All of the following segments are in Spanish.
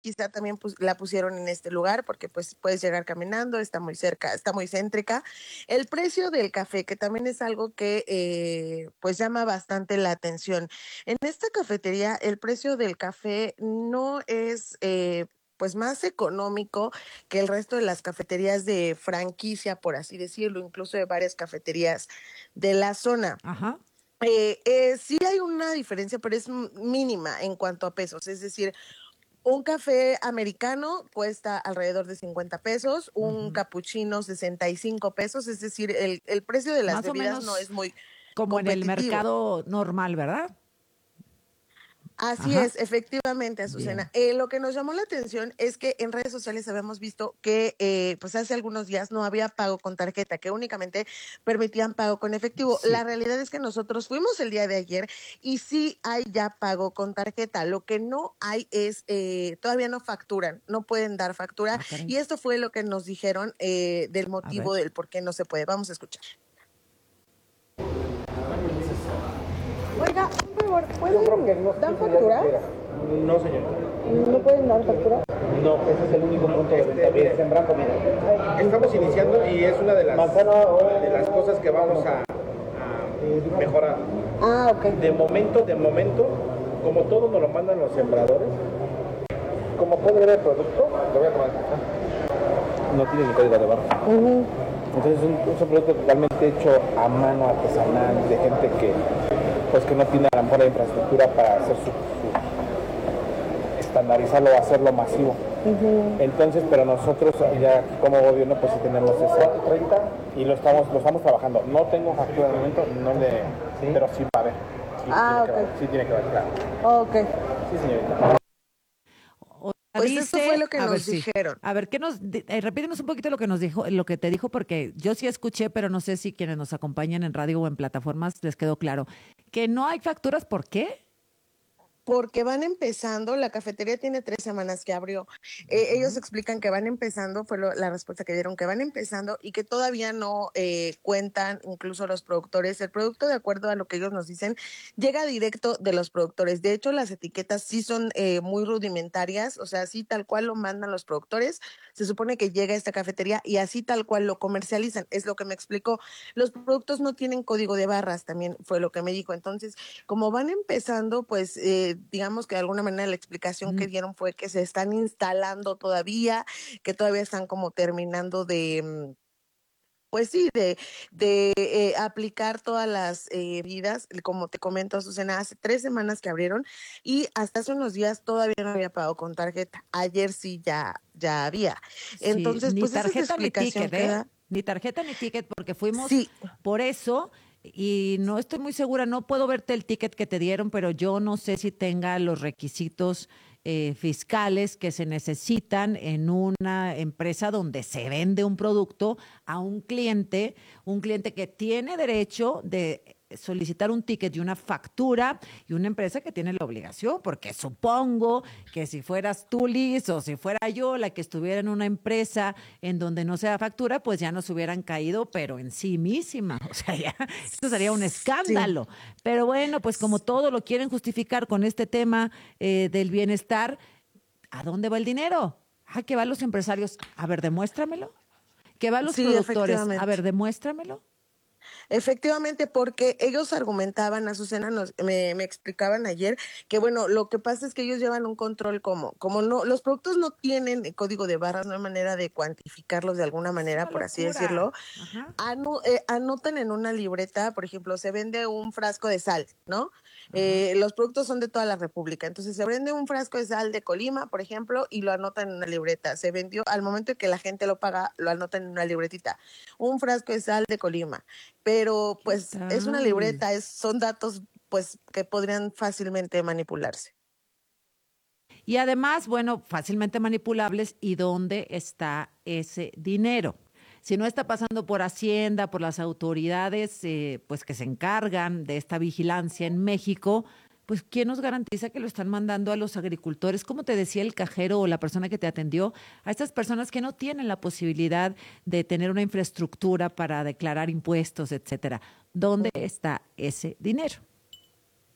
quizá también la pusieron en este lugar porque pues puedes llegar caminando, está muy cerca, está muy céntrica. El precio del café, que también es algo que pues llama bastante la atención. En esta cafetería el precio del café no es pues más económico que el resto de las cafeterías de franquicia, por así decirlo, incluso de varias cafeterías de la zona. Ajá. Sí hay una diferencia, pero es mínima en cuanto a pesos. Es decir, un café americano cuesta alrededor de 50 pesos, un capuchino 65 pesos. Es decir, el precio de las Más o bebidas no menos es muy como en el competitivo. mercado normal, ¿verdad? Así Ajá. es, efectivamente, Bien. Azucena. Lo que nos llamó la atención es que en redes sociales habíamos visto que pues hace algunos días no había pago con tarjeta, que únicamente permitían pago con efectivo. La Sí. realidad es que nosotros fuimos el día de ayer y sí hay ya pago con tarjeta. Lo que no hay es, todavía no facturan, no pueden dar factura. Ah, caray. Y esto fue lo que nos dijeron del A ver. motivo del por qué no se puede. Vamos a escuchar. Oiga, por favor, ¿pueden dar factura? No, señor. ¿No pueden dar factura? No, ese es el único punto de sembrar comida. Estamos iniciando y es una de las cosas que vamos a mejorar. Ah, ok. De momento, como todo nos lo mandan los sembradores, como puede ver el producto, lo voy a tomar. No tiene ni código de barra. Entonces es un producto totalmente hecho a mano, artesanal, de gente que pues que no tiene a lo mejor la infraestructura para hacer su estandarizarlo o hacerlo masivo. Entonces, pero nosotros ya como gobierno pues sí tenemos ese 30 y lo estamos trabajando. No tengo factura de momento, pero sí va a haber. Sí tiene que haber, claro. Ok. Sí, señorita. Pues eso fue lo que a ver, nos sí. dijeron. A ver, repítenos un poquito lo que nos dijo, lo que te dijo, porque yo sí escuché, pero no sé si quienes nos acompañan en radio o en plataformas les quedó claro. Que no hay facturas, ¿por qué? Porque van empezando, la cafetería tiene 3 semanas que abrió. Ellos explican que van empezando, fue la respuesta que dieron, que van empezando y que todavía no cuentan incluso los productores. El producto, de acuerdo a lo que ellos nos dicen, llega directo de los productores. De hecho, las etiquetas sí son muy rudimentarias, o sea, así tal cual lo mandan los productores. Se supone que llega a esta cafetería y así tal cual lo comercializan. Es lo que me explicó. Los productos no tienen código de barras, también fue lo que me dijo. Entonces, como van empezando, pues digamos que de alguna manera la explicación que dieron fue que se están instalando todavía, que todavía están como terminando de pues sí, de aplicar todas las vidas, como te comento, Azucena, hace 3 semanas que abrieron y hasta hace unos días todavía no había pagado con tarjeta. Ayer sí ya había. Sí, Entonces, ni pues esa es la tarjeta ni explicación ticket, que ¿eh? da. Ni tarjeta ni ticket, porque fuimos Sí, por eso y no estoy muy segura, no puedo verte el ticket que te dieron, pero yo no sé si tenga los requisitos fiscales que se necesitan en una empresa donde se vende un producto a un cliente que tiene derecho de solicitar un ticket y una factura y una empresa que tiene la obligación, porque supongo que si fueras tú, Liz, o si fuera yo la que estuviera en una empresa en donde no se da factura, pues ya nos hubieran caído, pero en sí misma. O sea, ya, esto sería un sí. escándalo. Pero bueno, pues como todo lo quieren justificar con este tema del bienestar, ¿a dónde va el dinero? Ah, que van los empresarios. A ver, demuéstramelo. Que van los Sí, productores. A ver, efectivamente. demuéstramelo. Efectivamente, porque ellos argumentaban, Azucena, me explicaban ayer que, bueno, lo que pasa es que ellos llevan un control como no, los productos no tienen código de barras, no hay manera de cuantificarlos de alguna Es manera, una por así locura. decirlo. Ajá, Anotan en una libreta, por ejemplo, se vende un frasco de sal, ¿no? ajá. Los productos son de toda la República, entonces se vende un frasco de sal de Colima, por ejemplo, y lo anotan en una libreta. Se vendió, al momento de que la gente lo paga, lo anotan en una libretita. Un frasco de sal de Colima, pero ¿Qué pues es una tal? libreta, son datos pues que podrían fácilmente manipularse. Y además, bueno, fácilmente manipulables. ¿Y dónde está ese dinero? Si no está pasando por Hacienda, por las autoridades, pues que se encargan de esta vigilancia en México, pues ¿quién nos garantiza que lo están mandando a los agricultores? Como te decía el cajero o la persona que te atendió, a estas personas que no tienen la posibilidad de tener una infraestructura para declarar impuestos, etcétera. ¿Dónde está ese dinero?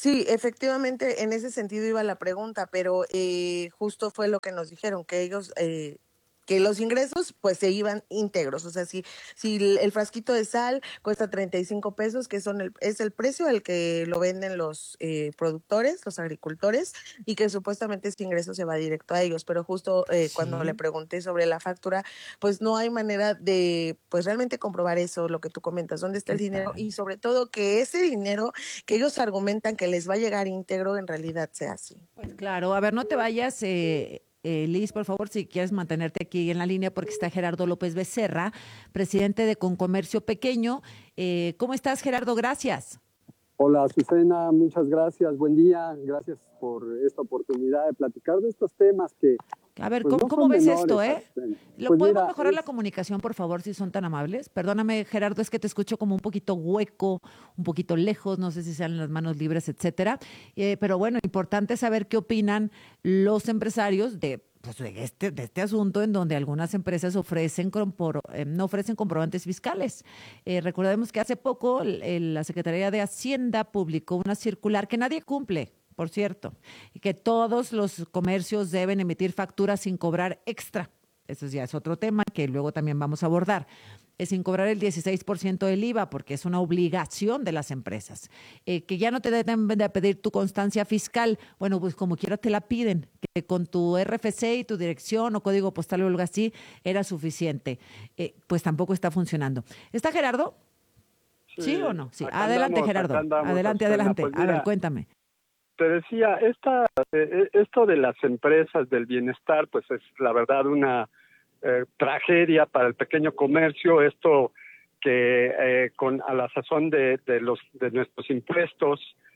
Sí, efectivamente, en ese sentido iba la pregunta, pero justo fue lo que nos dijeron, que ellos, que los ingresos pues se iban íntegros, o sea, si el frasquito de sal cuesta 35 pesos, que es el precio al que lo venden los productores, los agricultores, y que supuestamente este ingreso se va directo a ellos, pero justo cuando le pregunté sobre la factura, pues no hay manera de pues realmente comprobar eso, lo que tú comentas, dónde está el dinero, y sobre todo que ese dinero que ellos argumentan que les va a llegar íntegro, en realidad sea así. Pues claro, a ver, no te vayas, Liz, por favor, si quieres mantenerte aquí en la línea, porque está Gerardo López Becerra, presidente de Concomercio Pequeño. ¿Cómo estás, Gerardo? Gracias. Hola, Azucena, muchas gracias, buen día, gracias por esta oportunidad de platicar de estos temas que... A ver, pues, ¿cómo ves menores, esto, Pues ¿Podemos mejorar la comunicación, por favor, si son tan amables? Perdóname, Gerardo, es que te escucho como un poquito hueco, un poquito lejos, no sé si sean las manos libres, etcétera. Pero bueno, importante saber qué opinan los empresarios de este asunto, en donde algunas empresas no ofrecen comprobantes fiscales. Recordemos que hace poco la Secretaría de Hacienda publicó una circular que nadie cumple, por cierto, y que todos los comercios deben emitir facturas sin cobrar extra. Eso ya es otro tema que luego también vamos a abordar. Es sin cobrar el 16% del IVA, porque es una obligación de las empresas. Que ya no te deben de pedir tu constancia fiscal. Bueno, pues como quiera te la piden, que con tu RFC y tu dirección o código postal o algo así era suficiente. Pues tampoco está funcionando. ¿Está Gerardo? ¿Sí o no? Sí. Adelante, Gerardo. Adelante. Pues a ver, cuéntame. Te decía, esto de las empresas del bienestar, pues es la verdad una tragedia para el pequeño comercio. Esto que a la sazón de nuestros impuestos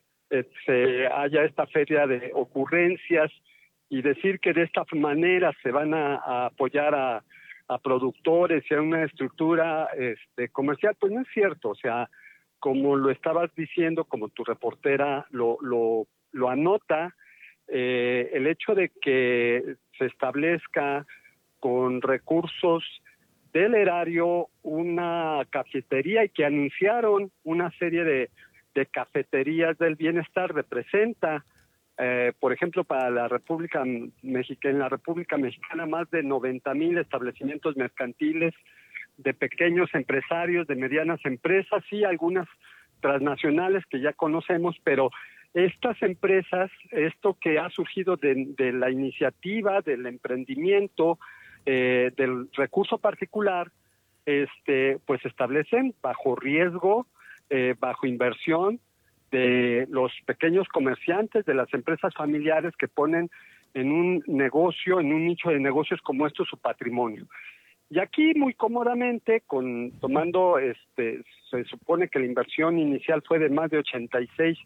se haya esta feria de ocurrencias y decir que de esta manera se van a apoyar a productores y a una estructura comercial, pues no es cierto. O sea, como lo estabas diciendo, como tu reportera lo anota, el hecho de que se establezca con recursos del erario una cafetería y que anunciaron una serie de cafeterías del bienestar representa, por ejemplo, para la República Mexicana, en la República Mexicana, más de 90,000 establecimientos mercantiles de pequeños empresarios, de medianas empresas y algunas transnacionales que ya conocemos, pero estas empresas, esto que ha surgido de la iniciativa, del emprendimiento, del recurso particular, pues establecen bajo riesgo, bajo inversión de los pequeños comerciantes, de las empresas familiares que ponen en un negocio, en un nicho de negocios como esto, su patrimonio. Y aquí muy cómodamente, tomando, se supone que la inversión inicial fue de más de 86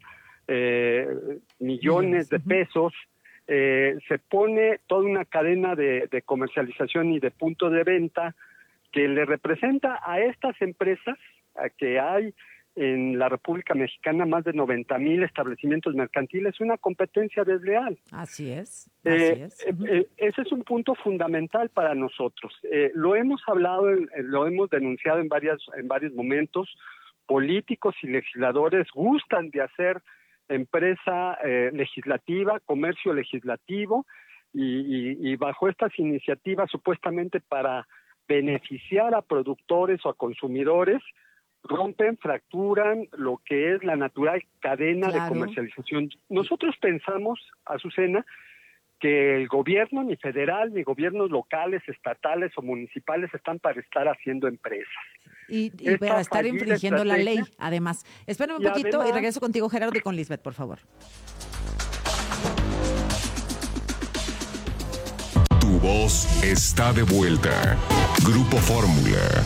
millones de pesos, se pone toda una cadena de comercialización y de punto de venta que le representa a estas empresas, a que hay en la República Mexicana más de 90,000 establecimientos mercantiles, una competencia desleal. Así es. Ese es un punto fundamental para nosotros. Lo hemos hablado, lo hemos denunciado en varios momentos. Políticos y legisladores gustan de hacer empresa legislativa, comercio legislativo, y bajo estas iniciativas supuestamente para beneficiar a productores o a consumidores, rompen, fracturan lo que es la natural cadena de comercialización. Nosotros pensamos, Azucena, que el gobierno, ni federal, ni gobiernos locales, estatales o municipales están para estar haciendo empresas. Y para estar infringiendo la ley, además. Espérame un poquito y regreso contigo, Gerardo, y con Lisbeth, por favor. Tu voz está de vuelta. Grupo Fórmula.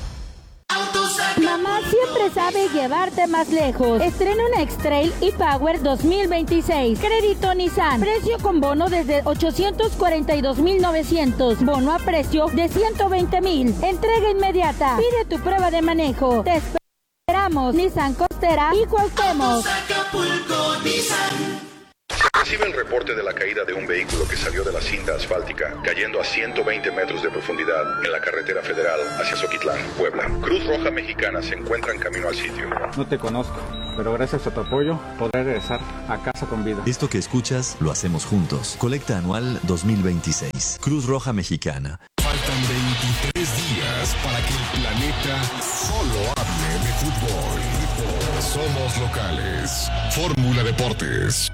Mamá siempre sabe llevarte más lejos. Estrena un X-Trail e-Power 2026. Crédito Nissan. Precio con bono desde 842,900. Bono a precio de 120,000. Entrega inmediata. Pide tu prueba de manejo. Te esperamos. Nissan Costera y Cuauhtémoc. recibe el reporte de la caída de un vehículo que salió de la cinta asfáltica, cayendo a 120 metros de profundidad en la carretera federal hacia Zoquitlán, Puebla. Cruz Roja Mexicana se encuentra en camino al sitio. No te conozco, pero gracias a tu apoyo podré regresar a casa con vida. Esto que escuchas lo hacemos juntos. Colecta anual 2026. Cruz Roja Mexicana. Faltan 23 días para que el planeta solo hable de fútbol. Somos locales. Fórmula Deportes.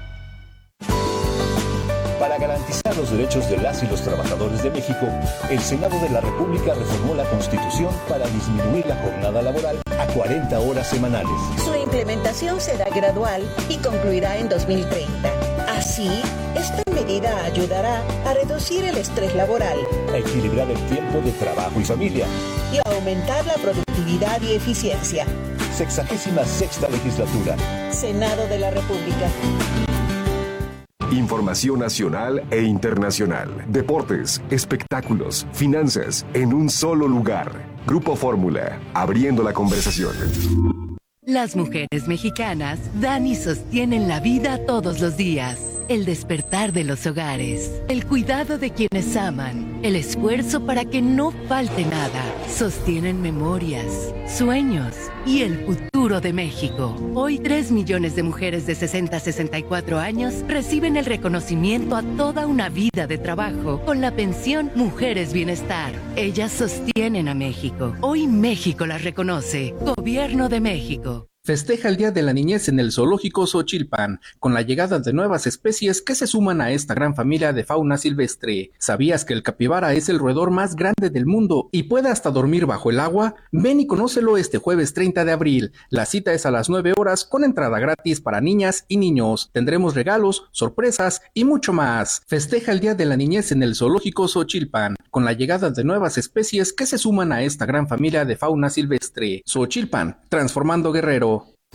Para garantizar los derechos de las y los trabajadores de México, el Senado de la República reformó la Constitución para disminuir la jornada laboral a 40 horas semanales. Su implementación será gradual y concluirá en 2030. Así, esta medida ayudará a reducir el estrés laboral, a equilibrar el tiempo de trabajo y familia y a aumentar la productividad y eficiencia. 66ª legislatura. Senado de la República. Información nacional e internacional. Deportes, espectáculos, finanzas, en un solo lugar. Grupo Fórmula, abriendo la conversación. Las mujeres mexicanas dan y sostienen la vida todos los días. El despertar de los hogares, el cuidado de quienes aman, el esfuerzo para que no falte nada. Sostienen memorias, sueños y el futuro de México. Hoy 3 millones de mujeres de 60 a 64 años reciben el reconocimiento a toda una vida de trabajo con la pensión Mujeres Bienestar. Ellas sostienen a México. Hoy México las reconoce. Gobierno de México. Festeja el Día de la Niñez en el Zoológico Xochilpan, con la llegada de nuevas especies que se suman a esta gran familia de fauna silvestre. ¿Sabías que el capibara es el roedor más grande del mundo y puede hasta dormir bajo el agua? Ven y conócelo este jueves 30 de abril. La cita es a las 9 horas con entrada gratis para niñas y niños. Tendremos regalos, sorpresas y mucho más. Festeja el Día de la Niñez en el Zoológico Xochilpan, con la llegada de nuevas especies que se suman a esta gran familia de fauna silvestre. Xochilpan, transformando Guerrero.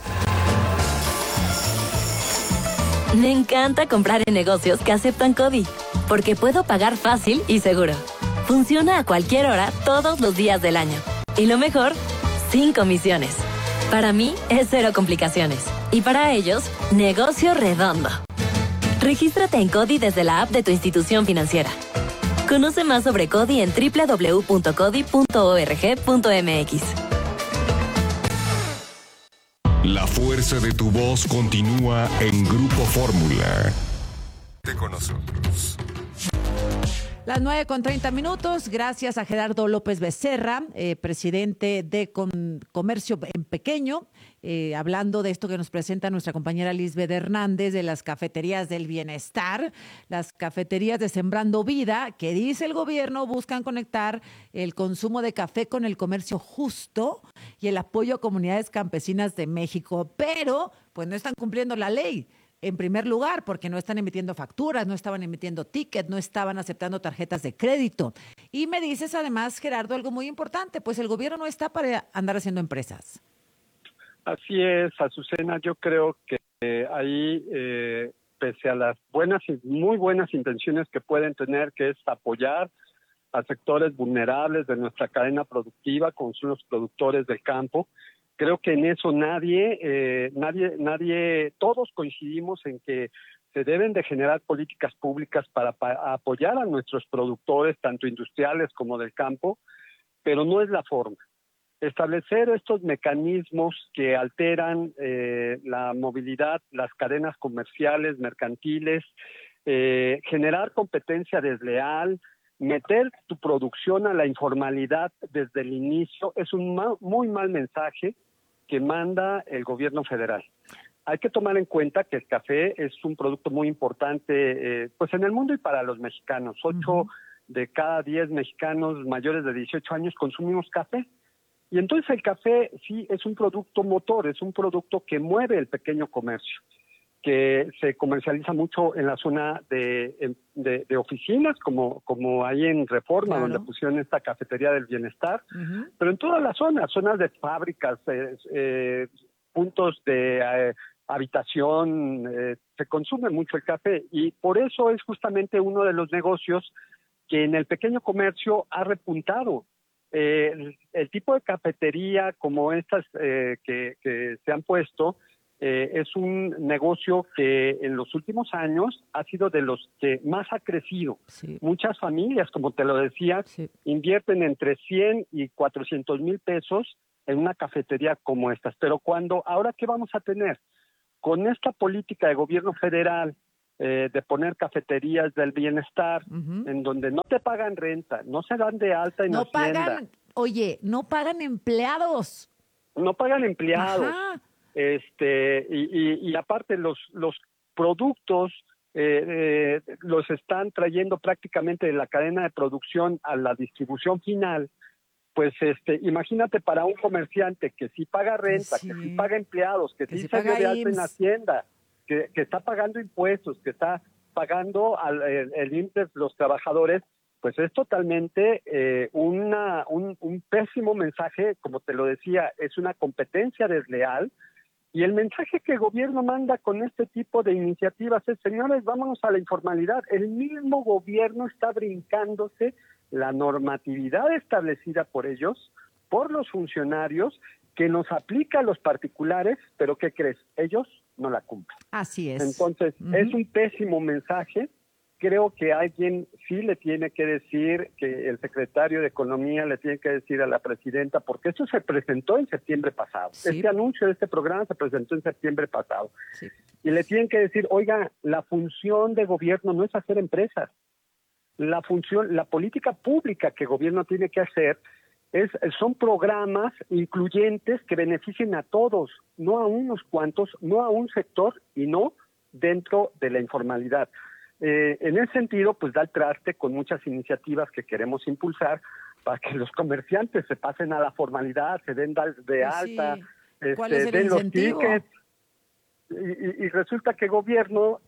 Me encanta comprar en negocios que aceptan CODI, porque puedo pagar fácil y seguro. Funciona a cualquier hora, todos los días del año. Y lo mejor, sin comisiones. Para mí es cero complicaciones. Y para ellos, negocio redondo. Regístrate en CODI desde la app de tu institución financiera. Conoce más sobre CODI en www.codi.org.mx. La fuerza de tu voz continúa en Grupo Fórmula. Con nosotros. Las 9:30. Gracias a Gerardo López Becerra, presidente de Comercio en Pequeño, hablando de esto que nos presenta nuestra compañera Lisbeth Hernández de las cafeterías del bienestar, las cafeterías de Sembrando Vida, que dice el gobierno buscan conectar el consumo de café con el comercio justo y el apoyo a comunidades campesinas de México, pero pues no están cumpliendo la ley. En primer lugar, porque no están emitiendo facturas, no estaban emitiendo tickets, no estaban aceptando tarjetas de crédito. Y me dices además, Gerardo, algo muy importante, pues el gobierno no está para andar haciendo empresas. Así es, Azucena, yo creo que ahí, pese a las muy buenas intenciones que pueden tener, que es apoyar a sectores vulnerables de nuestra cadena productiva, como son los productores del campo, creo que en eso nadie, todos coincidimos en que se deben de generar políticas públicas para apoyar a nuestros productores, tanto industriales como del campo, pero no es la forma. Establecer estos mecanismos que alteran la movilidad, las cadenas comerciales, mercantiles, generar competencia desleal, meter tu producción a la informalidad desde el inicio, es un muy mal mensaje que manda el gobierno federal. Hay que tomar en cuenta que el café es un producto muy importante pues en el mundo y para los mexicanos. 8 de cada 10 mexicanos mayores de 18 años consumimos café. Y entonces el café sí es un producto motor, es un producto que mueve el pequeño comercio, que se comercializa mucho en la zona de oficinas, como hay en Reforma, claro, donde pusieron esta cafetería del bienestar, pero en todas las zonas de fábricas, puntos de habitación, se consume mucho el café, y por eso es justamente uno de los negocios que en el pequeño comercio ha repuntado. El tipo de cafetería como estas que se han puesto, es un negocio que en los últimos años ha sido de los que más ha crecido. Sí. Muchas familias, como te lo decía, invierten entre 100 y 400 mil pesos en una cafetería como estas. Pero ahora, ¿qué vamos a tener? Con esta política de gobierno federal de poner cafeterías del bienestar, en donde no te pagan renta, no se dan de alta en Hacienda. No pagan empleados. No pagan empleados. Ajá. Y aparte los productos los están trayendo prácticamente de la cadena de producción a la distribución final. Pues imagínate para un comerciante que sí paga renta, que sí paga empleados, que sí se dio de alta en Hacienda, que está pagando impuestos, que está pagando el IMSS los trabajadores, pues es totalmente un pésimo mensaje, como te lo decía, es una competencia desleal. Y el mensaje que el gobierno manda con este tipo de iniciativas es, señores, vámonos a la informalidad. El mismo gobierno está brincándose la normatividad establecida por ellos, por los funcionarios, que nos aplica a los particulares, pero ¿qué crees? Ellos no la cumplen. Así es. Entonces, es un pésimo mensaje. Creo que alguien sí le tiene que decir, que el secretario de Economía le tiene que decir a la presidenta, porque eso se presentó en septiembre pasado. Sí. Este anuncio de este programa se presentó en septiembre pasado. Sí. Y le tienen que decir, oiga, la función de gobierno no es hacer empresas. La política pública que el gobierno tiene que hacer son programas incluyentes que beneficien a todos, no a unos cuantos, no a un sector y no dentro de la informalidad. En ese sentido, pues da el traste con muchas iniciativas que queremos impulsar para que los comerciantes se pasen a la formalidad, se den de alta, ¿Cuál es el den incentivo? los tickets, y resulta que el gobierno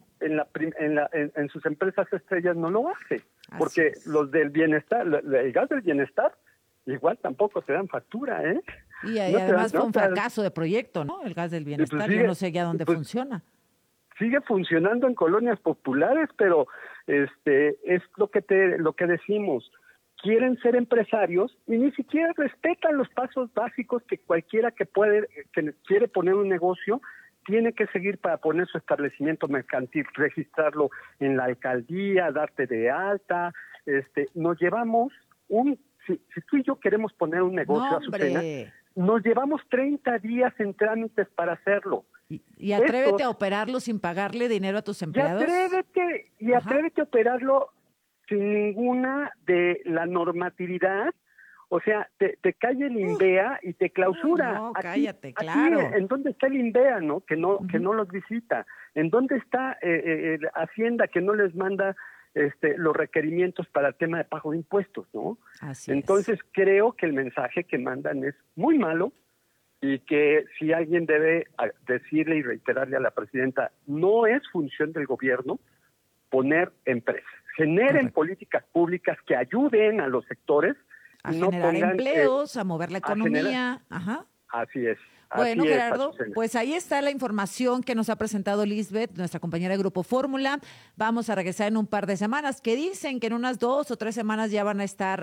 en sus empresas estrellas no lo hace, porque los del bienestar, el gas del bienestar, igual tampoco te dan factura, ¿eh? Y además fue un fracaso de proyecto, ¿no? El gas del bienestar, pues yo no sé ya dónde funciona. Sigue funcionando en colonias populares, pero es lo que decimos. Quieren ser empresarios y ni siquiera respetan los pasos básicos que cualquiera que quiere poner un negocio tiene que seguir para poner su establecimiento mercantil, registrarlo en la alcaldía, darte de alta. Nos llevamos si tú y yo queremos poner un negocio, Azucena, nos llevamos 30 días en trámites para hacerlo. Y atrévete a operarlo sin pagarle dinero a tus empleados. Atrévete a operarlo sin ninguna de la normatividad. O sea, te cae el INVEA y te clausura. No, cállate, claro. ¿En dónde está el INVEA, no? Que no los visita. ¿En dónde está Hacienda, que no les manda los requerimientos para el tema de pago de impuestos, no? Entonces, creo que el mensaje que mandan es muy malo, y que si alguien debe decirle y reiterarle a la presidenta, no es función del gobierno poner empresas. Generen políticas públicas que ayuden a los sectores. A generar empleos, a mover la economía. Así es. Bueno, Gerardo, pues ahí está la información que nos ha presentado Lisbeth, nuestra compañera de Grupo Fórmula. Vamos a regresar en un par de semanas, que dicen que en unas 2 o 3 semanas ya van a estar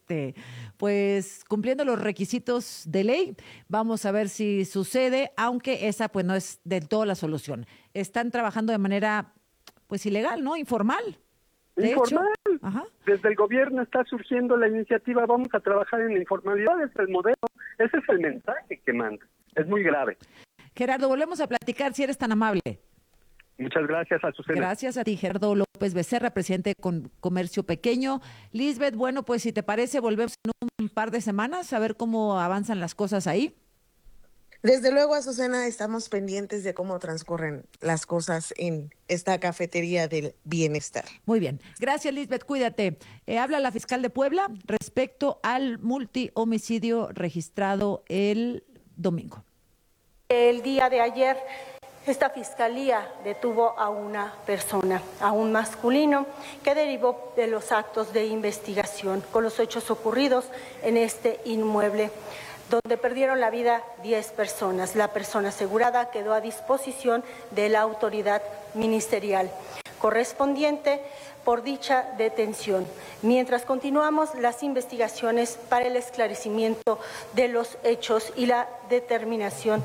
pues cumpliendo los requisitos de ley. Vamos a ver si sucede, aunque esa pues no es del todo la solución. Están trabajando de manera pues ilegal, ¿no? Informal. Informal. Desde el gobierno está surgiendo la iniciativa, vamos a trabajar en la informalidad, es el modelo, ese es el mensaje que manda. Es muy grave. Gerardo, volvemos a platicar si eres tan amable. Muchas gracias, Azucena. Gracias a ti, Gerardo López Becerra, presidente de Comercio Pequeño. Lisbeth, bueno, pues si te parece, volvemos en un par de semanas a ver cómo avanzan las cosas ahí. Desde luego, Azucena, estamos pendientes de cómo transcurren las cosas en esta cafetería del bienestar. Muy bien. Gracias, Lisbeth. Cuídate. Habla la fiscal de Puebla respecto al multihomicidio registrado el domingo. El día de ayer, esta fiscalía detuvo a una persona, a un masculino, que derivó de los actos de investigación con los hechos ocurridos en este inmueble, donde perdieron la vida 10 personas. La persona asegurada quedó a disposición de la autoridad ministerial correspondiente por dicha detención, mientras continuamos las investigaciones para el esclarecimiento de los hechos y la determinación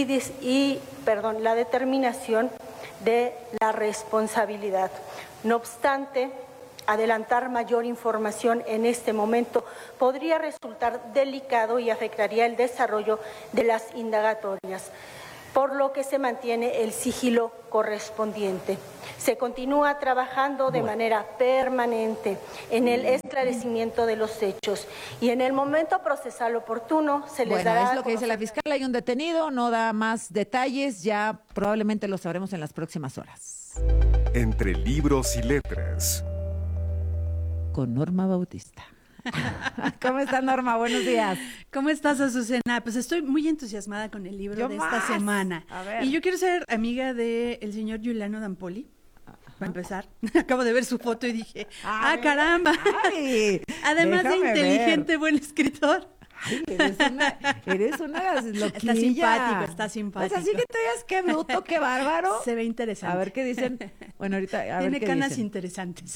de la responsabilidad. No obstante, adelantar mayor información en este momento podría resultar delicado y afectaría el desarrollo de las indagatorias, por lo que se mantiene el sigilo correspondiente. Se continúa trabajando de manera permanente en el esclarecimiento de los hechos y en el momento procesal oportuno se les dará... Es lo que dice la fiscal, hay un detenido, no da más detalles, ya probablemente lo sabremos en las próximas horas. Entre libros y letras. Con Norma Bautista. ¿Cómo está, Norma? Buenos días. ¿Cómo estás, Azucena? Pues estoy muy entusiasmada con el libro de esta semana. Y yo quiero ser amiga del señor Giuliano D'Ampoli. Para empezar, acabo de ver su foto y dije, caramba. Además de inteligente, buen escritor. Ay, eres una loquilla. Está simpático. Pues así que te digas, qué bruto, qué bárbaro. Se ve interesante. A ver qué dicen. Bueno, ahorita a ver Tiene qué canas dicen. interesantes.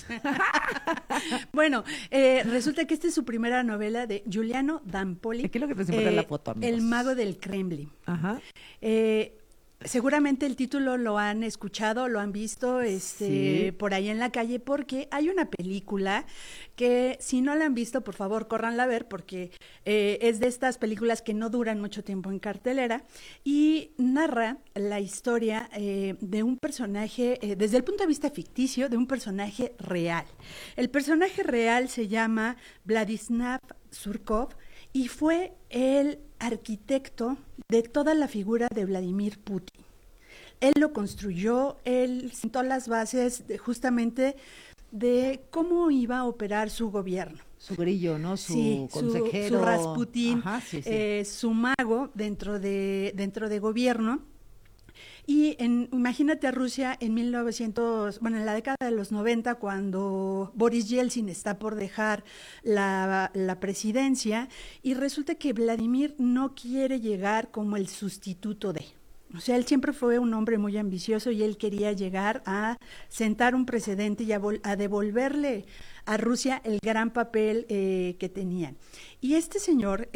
Bueno, resulta que esta es su primera novela de Giuliano D'Ampoli. ¿Qué es lo que te importa la foto, amigos? El mago del Kremlin. Ajá. Seguramente el título lo han escuchado, lo han visto Sí. por ahí en la calle, porque hay una película que si no la han visto, por favor, córranla a ver, porque es de estas películas que no duran mucho tiempo en cartelera y narra la historia de un personaje, desde el punto de vista ficticio, de un personaje real. El personaje real se llama Vladislav Surkov y fue el arquitecto de toda la figura de Vladimir Putin. Él lo construyó, él sentó las bases justamente de cómo iba a operar su gobierno. Su grillo, ¿no? Su consejero. Su Rasputín, Ajá, sí. su mago dentro de gobierno. Y imagínate a Rusia en la década de los 90, cuando Boris Yeltsin está por dejar la presidencia, y resulta que Vladimir no quiere llegar como el sustituto de. O sea, él siempre fue un hombre muy ambicioso y él quería llegar a sentar un precedente y a devolverle a Rusia el gran papel que tenían. Y este señor,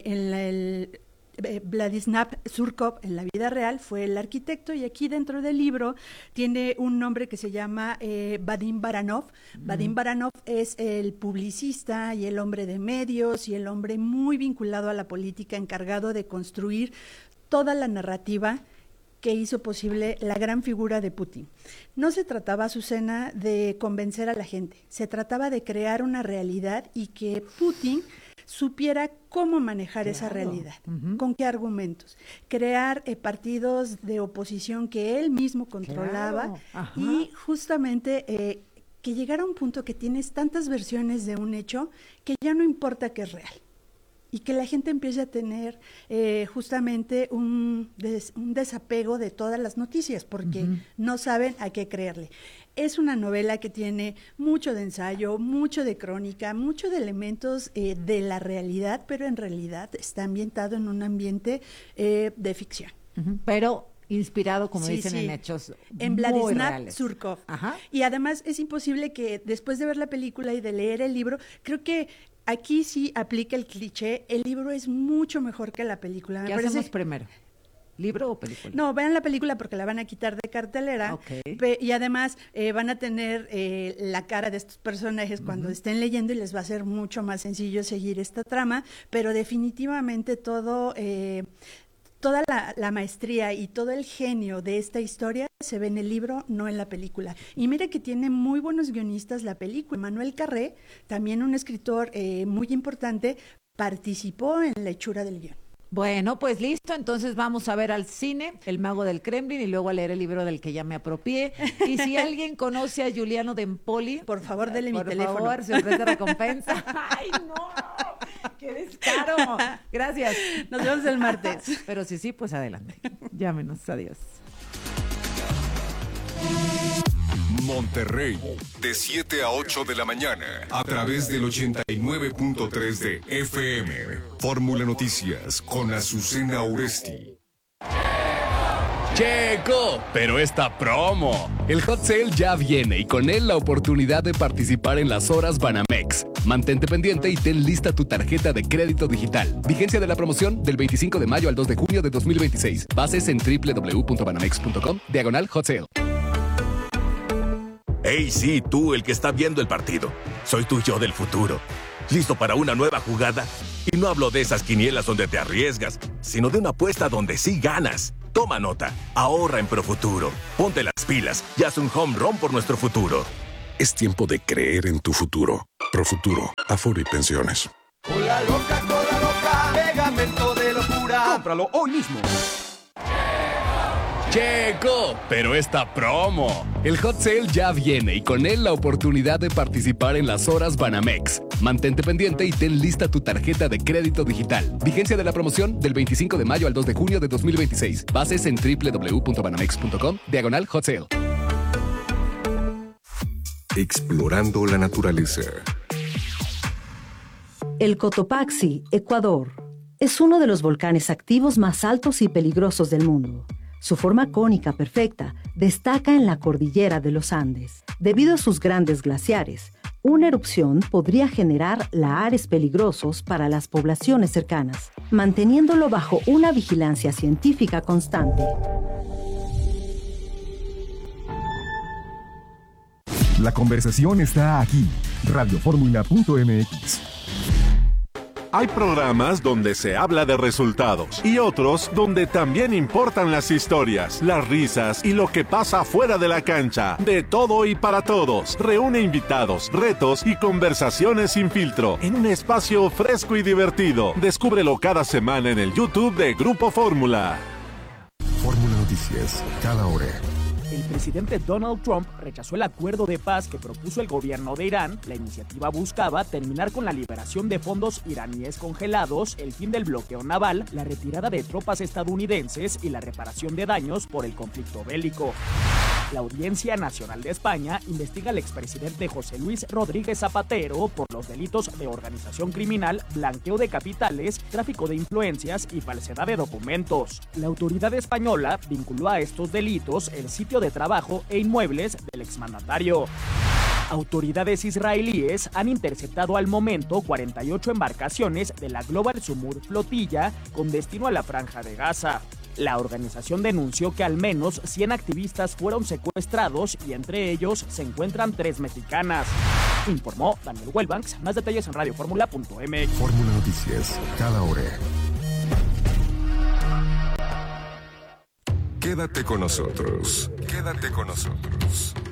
Vladislav Surkov, en la vida real fue el arquitecto, y aquí dentro del libro tiene un nombre que se llama Vadim Baranov. Vadim Baranov es el publicista y el hombre de medios y el hombre muy vinculado a la política, encargado de construir toda la narrativa que hizo posible la gran figura de Putin. No se trataba, Azucena, de convencer a la gente, se trataba de crear una realidad y que Putin supiera cómo manejar esa realidad, con qué argumentos, crear partidos de oposición que él mismo controlaba y justamente que llegara a un punto que tienes tantas versiones de un hecho que ya no importa que es real. Y que la gente empiece a tener justamente un desapego de todas las noticias, porque no saben a qué creerle. Es una novela que tiene mucho de ensayo, mucho de crónica, mucho de elementos de la realidad, pero en realidad está ambientado en un ambiente de ficción. Pero inspirado, como dicen, en hechos en muy Vladislav reales. Surkov. Ajá. Y además es imposible que después de ver la película y de leer el libro, creo que aquí sí aplica el cliché, el libro es mucho mejor que la película. ¿Qué hacemos primero? ¿Libro o película? No, vean la película porque la van a quitar de cartelera. Y además van a tener la cara de estos personajes cuando estén leyendo y les va a ser mucho más sencillo seguir esta trama, pero definitivamente toda la maestría y todo el genio de esta historia se ve en el libro, no en la película. Y mire que tiene muy buenos guionistas la película. Manuel Carré, también un escritor muy importante, participó en la hechura del guión. Bueno, pues listo, entonces vamos a ver al cine El Mago del Kremlin y luego a leer el libro del que ya me apropié. Y si alguien conoce a Giuliano D'Ampoli, por favor, dele mi teléfono. Por favor, se ofrece recompensa. ¡Ay, no! ¡Qué descaro! Gracias. Nos vemos el martes. Pero sí, pues adelante. Llámenos. Adiós. Monterrey, de 7 a 8 de la mañana, a través del 89.3 de FM. Fórmula Noticias con Azucena Oresti. Checo, pero esta promo. El Hot Sale ya viene y con él la oportunidad de participar en las horas Banamex. Mantente pendiente y ten lista tu tarjeta de crédito digital. Vigencia de la promoción del 25 de mayo al 2 de junio de 2026. Bases en www.banamex.com/Hot Sale. Hey, sí, tú, el que está viendo el partido. Soy tu yo del futuro. ¿Listo para una nueva jugada? Y no hablo de esas quinielas donde te arriesgas, sino de una apuesta donde sí ganas. Toma nota, ahorra en Profuturo. Ponte las pilas y haz un home run por nuestro futuro. Es tiempo de creer en tu futuro. Profuturo, Afore y Pensiones. Cola loca, pegamento de locura. Cómpralo hoy mismo. Checo, pero esta promo. El Hot Sale ya viene y con él la oportunidad de participar en las horas Banamex. Mantente pendiente y ten lista tu tarjeta de crédito digital. Vigencia de la promoción del 25 de mayo al 2 de junio de 2026. Bases en www.banamex.com/Hot Sale. Explorando la naturaleza. El Cotopaxi, Ecuador, es uno de los volcanes activos más altos y peligrosos del mundo. Su forma cónica perfecta destaca en la cordillera de los Andes. Debido a sus grandes glaciares, una erupción podría generar lahares peligrosos para las poblaciones cercanas, manteniéndolo bajo una vigilancia científica constante. La conversación está aquí. Radioformula.mx. Hay programas donde se habla de resultados y otros donde también importan las historias, las risas y lo que pasa fuera de la cancha. De todo y para todos. Reúne invitados, retos y conversaciones sin filtro en un espacio fresco y divertido. Descúbrelo cada semana en el YouTube de Grupo Fórmula. Fórmula Noticias, cada hora. El presidente Donald Trump rechazó el acuerdo de paz que propuso el gobierno de Irán. La iniciativa buscaba terminar con la liberación de fondos iraníes congelados, el fin del bloqueo naval, la retirada de tropas estadounidenses y la reparación de daños por el conflicto bélico. La Audiencia Nacional de España investiga al expresidente José Luis Rodríguez Zapatero por los delitos de organización criminal, blanqueo de capitales, tráfico de influencias y falsedad de documentos. La autoridad española vinculó a estos delitos el sitio de trabajo e inmuebles del exmandatario. Autoridades israelíes han interceptado al momento 48 embarcaciones de la Global Sumur Flotilla con destino a la Franja de Gaza. La organización denunció que al menos 100 activistas fueron secuestrados y entre ellos se encuentran 3 mexicanas. Informó Daniel Welbanks. Más detalles en radioformula.mx. Fórmula Noticias, cada hora. Quédate con nosotros. Quédate con nosotros.